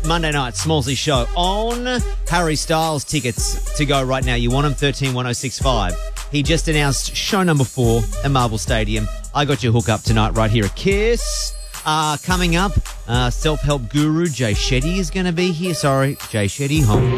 Monday night, Smallsy show on Harry Styles tickets to go right now. You want them? 131065. He just announced show number 4 at Marvel Stadium. I got your hook up tonight right here at Kiss. Coming up, self-help guru Jay Shetty is going to be here. Sorry, Jay Shetty home.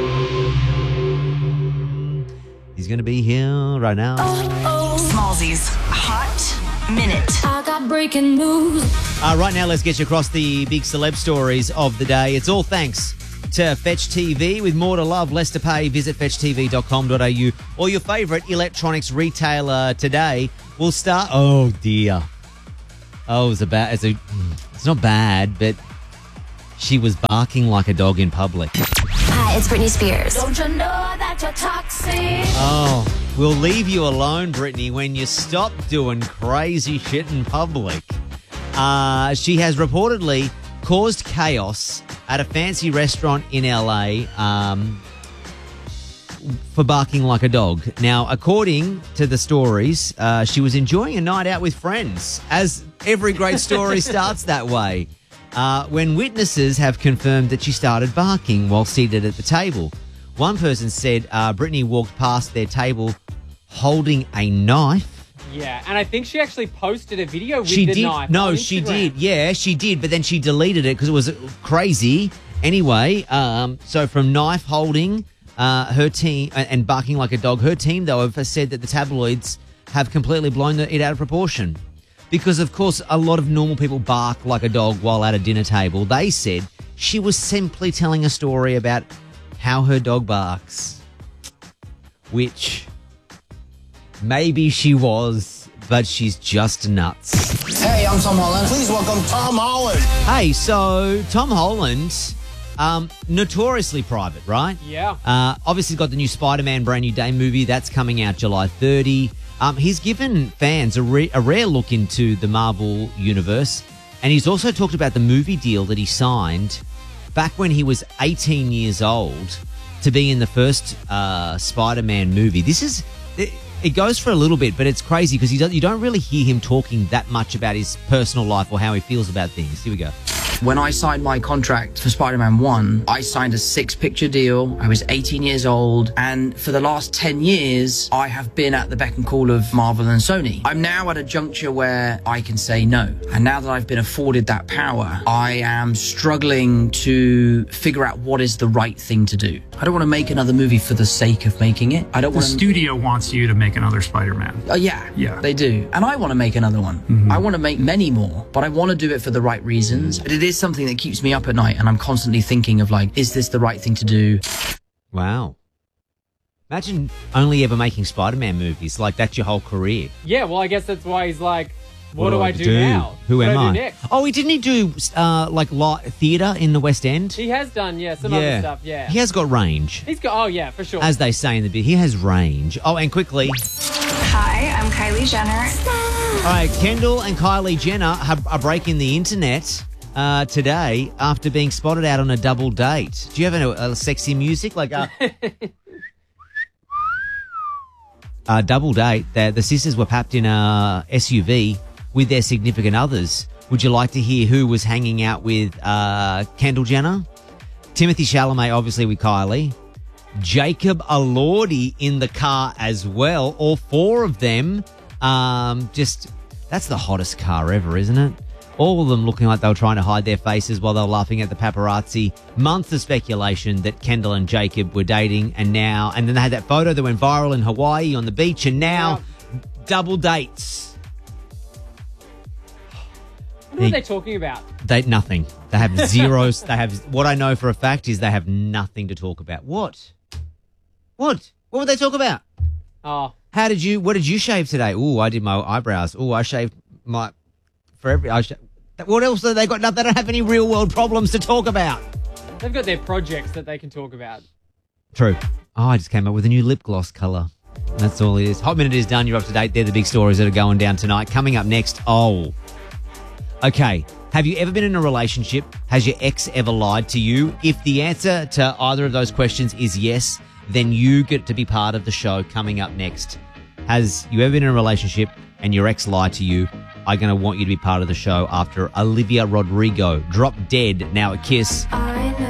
He's going to be here right now. Smallsy's Hot Minute. I got breaking news. Right now, let's get you across the big celeb stories of the day. It's all thanks to Fetch TV. With more to love, less to pay, visit fetchtv.com.au or your favourite electronics retailer today. We'll start... Oh, dear. Oh, it's not bad, but she was barking like a dog in public. Hi, it's Britney Spears. Don't you know that you're toxic? Oh, we'll leave you alone, Britney, when you stop doing crazy shit in public. She has reportedly caused chaos at a fancy restaurant in LA for barking like a dog. Now, according to the stories, she was enjoying a night out with friends, as every great story starts that way, when witnesses have confirmed that she started barking while seated at the table. One person said Britney walked past their table holding a knife. Yeah, and I think she actually posted a video with the knife. No, she did. Yeah, she did, but then she deleted it because it was crazy. Anyway, so from knife holding, her team, and barking like a dog, her team, though, have said that the tabloids have completely blown it out of proportion. Because, of course, a lot of normal people bark like a dog while at a dinner table. They said she was simply telling a story about how her dog barks, which... maybe she was, but she's just nuts. Hey, I'm Tom Holland. Please welcome Tom Holland. Hey, so Tom Holland, notoriously private, right? Yeah. Obviously got the new Spider-Man Brand New Day movie. That's coming out July 30. He's given fans a rare look into the Marvel universe. And he's also talked about the movie deal that he signed back when he was 18 years old to be in the first Spider-Man movie. This is... It goes for a little bit, but it's crazy because you don't really hear him talking that much about his personal life or how he feels about things. Here we go. When I signed my contract for Spider-Man 1, I signed a 6-picture deal. I was 18 years old. And for the last 10 years, I have been at the beck and call of Marvel and Sony. I'm now at a juncture where I can say no. And now that I've been afforded that power, I am struggling to figure out what is the right thing to do. I don't want to make another movie for the sake of making it. I don't want The studio wants you to make another Spider-Man. Yeah, they do. And I want to make another one. I want to make many more, but I want to do it for the right reasons. But it is something that keeps me up at night, and I'm constantly thinking of, like, is this the right thing to do? Wow. Imagine only ever making Spider-Man movies. Like, that's your whole career. Yeah, well, I guess that's why he's like, what do I do now? Who What am do I I? do next? Oh, didn't he do, theatre in the West End? He has done, some other stuff, yeah. He has got range. He's got, oh, yeah, for sure. As they say in the bit, he has range. Oh, and quickly... Hi, I'm Kylie Jenner. All right, Kendall and Kylie Jenner are breaking the internet today after being spotted out on a double date. Do you have a sexy music? Like a double date. The sisters were papped in a SUV with their significant others. Would you like to hear who was hanging out with Kendall Jenner? Timothy Chalamet, obviously, with Kylie. Jacob Elordi in the car as well. All 4 of them. That's the hottest car ever, isn't it? All of them looking like they were trying to hide their faces while they were laughing at the paparazzi. Months of speculation that Kendall and Jacob were dating, and then they had that photo that went viral in Hawaii on the beach, and now double dates. What are they talking about? Nothing. They have zeros. What I know for a fact is they have nothing to talk about. What? What would they talk about? Oh. What did you shave today? Ooh, I did my eyebrows. Ooh, I shaved what else have they got? They don't have any real world problems to talk about. They've got their projects that they can talk about. True. Oh, I just came up with a new lip gloss colour. That's all it is. Hot Minute is done. You're up to date. They're the big stories that are going down tonight. Coming up next. Oh. Okay. Have you ever been in a relationship? Has your ex ever lied to you? If the answer to either of those questions is yes, then you get to be part of the show coming up next. Has you ever been in a relationship and your ex lied to you? I'm going to want you to be part of the show after Olivia Rodrigo. Drop Dead now at Kiss.